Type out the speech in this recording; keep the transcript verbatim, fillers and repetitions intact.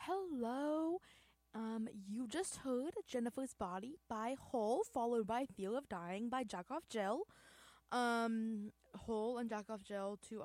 Hello. Um, you just heard Jennifer's Body by Hole, followed by Feel of Dying by Jack Off Jill. Um, Hole and Jack Off Jill, two